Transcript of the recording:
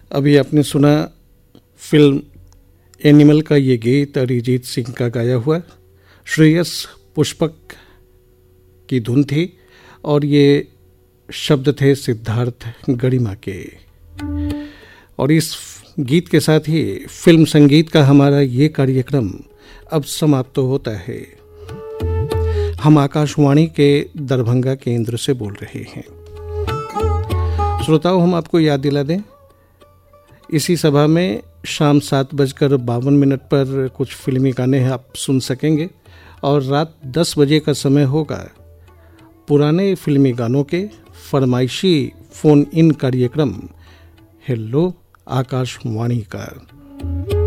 अभी आपने सुना फिल्म एनिमल का ये गीत अरिजीत सिंह का गाया हुआ। श्रेयस पुष्पक की धुन थी और ये शब्द थे सिद्धार्थ गरिमा के। और इस गीत के साथ ही फिल्म संगीत का हमारा ये कार्यक्रम अब समाप्त होता है। हम आकाशवाणी के दरभंगा केंद्र से बोल रहे हैं। श्रोताओं, हम आपको याद दिला दें, इसी सभा में शाम 7:52 पर कुछ फिल्मी गाने आप सुन सकेंगे और रात 10 बजे का समय होगा पुराने फिल्मी गानों के फरमाइशी फ़ोन इन कार्यक्रम हेलो आकाशवाणी का।